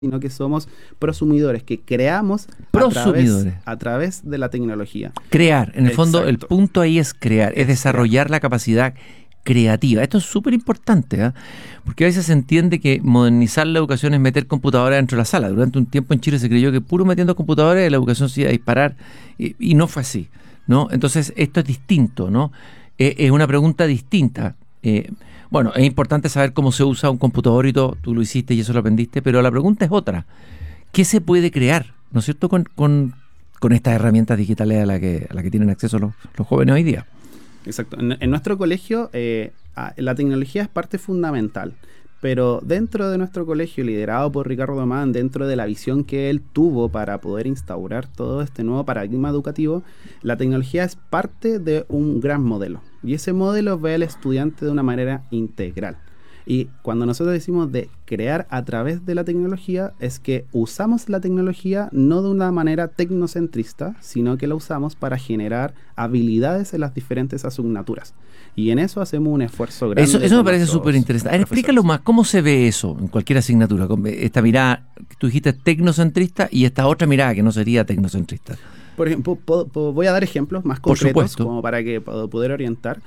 sino que somos prosumidores, que creamos a través de la tecnología. Crear, en el fondo, Exacto. el punto ahí es crear, es desarrollar la capacidad creativa. Esto es súper importante, ¿eh? Porque a veces se entiende que modernizar la educación es meter computadoras dentro de la sala. Durante un tiempo en Chile se creyó que puro metiendo computadoras la educación se iba a disparar, y no fue así, ¿no? Entonces esto es distinto, ¿no? Es una pregunta distinta. Bueno, es importante saber cómo se usa un computador y todo, tú lo hiciste y eso lo aprendiste, pero la pregunta es otra. ¿Qué se puede crear, ¿no es cierto?, con estas herramientas digitales a la que tienen acceso los jóvenes hoy día? Exacto. En nuestro colegio la tecnología es parte fundamental, pero dentro de nuestro colegio, liderado por Ricardo Domán, dentro de la visión que él tuvo para poder instaurar todo este nuevo paradigma educativo, la tecnología es parte de un gran modelo. Y ese modelo ve al estudiante de una manera integral. Y cuando nosotros decimos de crear a través de la tecnología, es que usamos la tecnología no de una manera tecnocentrista, sino que la usamos para generar habilidades en las diferentes asignaturas. Y en eso hacemos un esfuerzo grande. Eso me parece súper interesante. A ver, explícalo más, ¿cómo se ve eso en cualquier asignatura? Esta mirada, tú dijiste tecnocentrista, y esta otra mirada que no sería tecnocentrista. Por ejemplo, voy a dar ejemplos más concretos como para que poder orientar.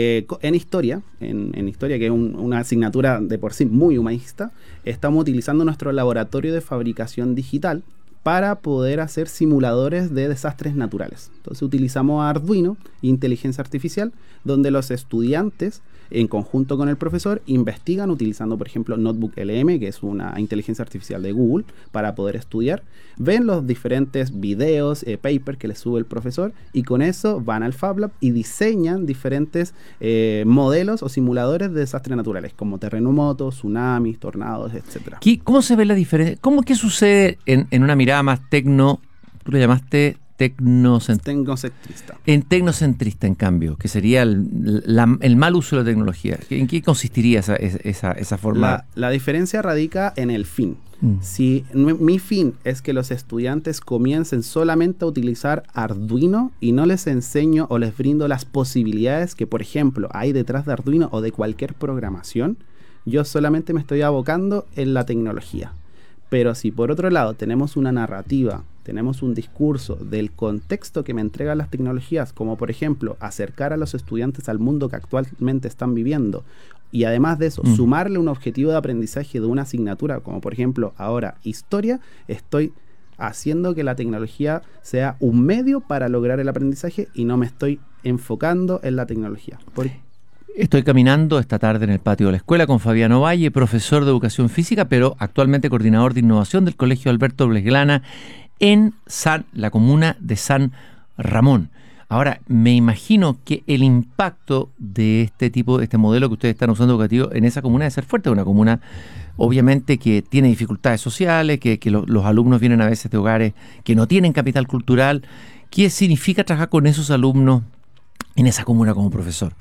En historia, en historia, que es una asignatura de por sí muy humanista, estamos utilizando nuestro laboratorio de fabricación digital para poder hacer simuladores de desastres naturales. Entonces utilizamos Arduino, inteligencia artificial, donde los estudiantes, en conjunto con el profesor, investigan utilizando, por ejemplo, Notebook LM, que es una inteligencia artificial de Google, para poder estudiar. Ven los diferentes videos, papers que les sube el profesor, y con eso van al Fab Lab y diseñan diferentes modelos o simuladores de desastres naturales, como terremotos, tsunamis, tornados, etc. ¿Cómo se ve la diferencia? ¿Qué sucede en una mirada más tecno? Tú lo llamaste tecnocentrista. En tecnocentrista, en cambio, que sería el mal uso de la tecnología. ¿En qué consistiría esa forma? La diferencia radica en el fin. Si mi fin es que los estudiantes comiencen solamente a utilizar Arduino y no les enseño o les brindo las posibilidades que, por ejemplo, hay detrás de Arduino o de cualquier programación, yo solamente me estoy abocando en la tecnología. Pero si por otro lado tenemos una narrativa, tenemos un discurso del contexto que me entregan las tecnologías, como por ejemplo acercar a los estudiantes al mundo que actualmente están viviendo, y además de eso sumarle un objetivo de aprendizaje de una asignatura, como por ejemplo ahora historia, estoy haciendo que la tecnología sea un medio para lograr el aprendizaje y no me estoy enfocando en la tecnología. Estoy caminando esta tarde en el patio de la escuela con Fabiano Valle, profesor de educación física, pero actualmente coordinador de innovación del Colegio Alberto Blesglana en la comuna de San Ramón. Ahora, me imagino que el impacto de este modelo que ustedes están usando educativo en esa comuna debe ser fuerte. Una comuna, obviamente, que tiene dificultades sociales, que los alumnos vienen a veces de hogares que no tienen capital cultural. ¿Qué significa trabajar con esos alumnos en esa comuna como profesor?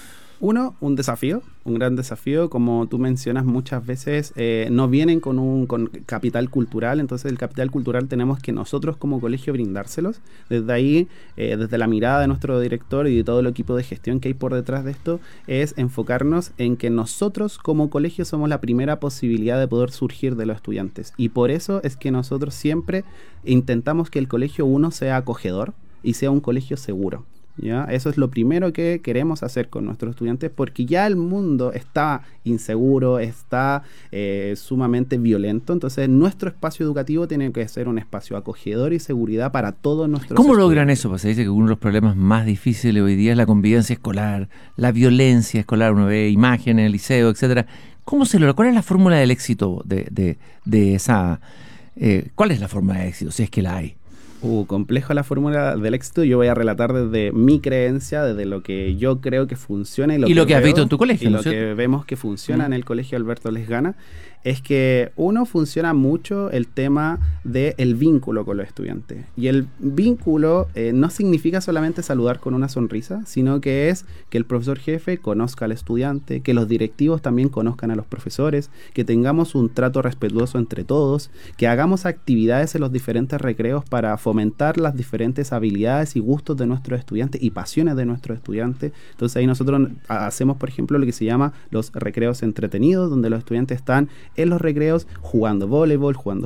Uno, un gran desafío, como tú mencionas muchas veces, no vienen con capital cultural, entonces el capital cultural tenemos que nosotros como colegio brindárselos. Desde ahí, desde la mirada de nuestro director y de todo el equipo de gestión que hay por detrás de esto, es enfocarnos en que nosotros como colegio somos la primera posibilidad de poder surgir de los estudiantes, y por eso es que nosotros siempre intentamos que el colegio sea acogedor y sea un colegio seguro. ¿Ya? Eso es lo primero que queremos hacer con nuestros estudiantes, porque ya el mundo está inseguro, está sumamente violento. Entonces nuestro espacio educativo tiene que ser un espacio acogedor y seguridad para todos nuestros ¿Cómo estudiantes. logran eso? Pues se dice que uno de los problemas más difíciles hoy día es la convivencia escolar, la violencia escolar. Uno ve imágenes en el liceo, etcétera. ¿Cómo se logra? ¿Cuál es la fórmula del éxito de esa? ¿Cuál es la fórmula de éxito, si es que la hay? Complejo la fórmula del éxito. Yo voy a relatar desde mi creencia, desde lo que yo creo que funciona y lo que has visto en tu colegio, y ¿no? lo que vemos que funciona en el Colegio Alberto Blesglana, es que funciona mucho el tema del vínculo con los estudiantes. Y el vínculo no significa solamente saludar con una sonrisa, sino que es que el profesor jefe conozca al estudiante, que los directivos también conozcan a los profesores, que tengamos un trato respetuoso entre todos, que hagamos actividades en los diferentes recreos para fomentar las diferentes habilidades y gustos de nuestros estudiantes y pasiones de nuestros estudiantes. Entonces ahí nosotros hacemos, por ejemplo, lo que se llama los recreos entretenidos, donde los estudiantes están en los recreos jugando voleibol, jugando